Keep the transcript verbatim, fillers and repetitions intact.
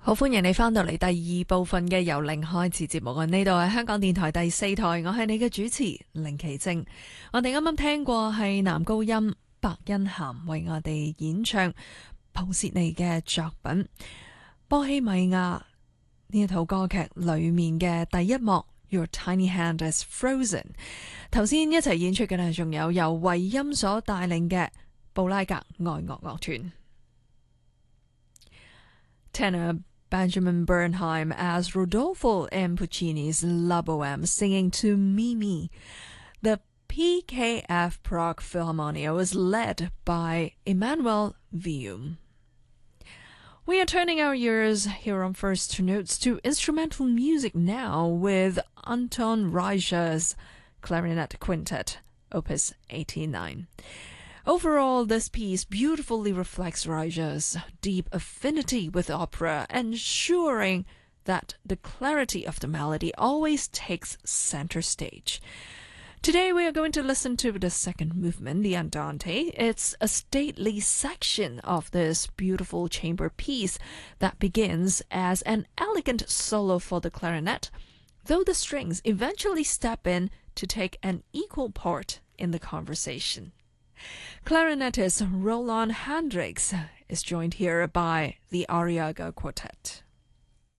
好歡迎你返到嚟第二部分嘅由零開始節目啊！呢度係香港電台第四台，我係你嘅主持凌奇晶。我哋啱啱聽過係男高音白欣涵為我哋演唱普契尼嘅作品《波希米亞》呢一套歌劇裏面嘅第一幕 Your Tiny Hand is Frozen。頭先一齊演出嘅呢，仲有由維音所帶領嘅布拉格愛樂樂團。Tenor Benjamin Bernheim as Rodolfo in Puccini's La Bohème singing to Mimi. The P K F Prague Philharmonia was led by Emmanuel Vium. We are turning our ears here on First Notes to instrumental music now with Anton Reicher's Clarinet Quintet, Opus eighty-nine. Overall, this piece beautifully reflects Reicher's deep affinity with opera, ensuring that the clarity of the melody always takes center stage. Today we are going to listen to the second movement, the Andante. It's a stately section of this beautiful chamber piece that begins as an elegant solo for the clarinet, though the strings eventually step in to take an equal part in the conversation. Clarinetist Roland Hendricks is joined here by the Arriaga Quartet.